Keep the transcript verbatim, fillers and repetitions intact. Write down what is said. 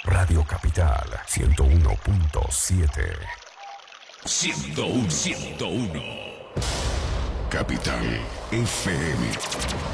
Radio Capital ciento uno punto siete. ciento uno, ciento uno. Capital F M.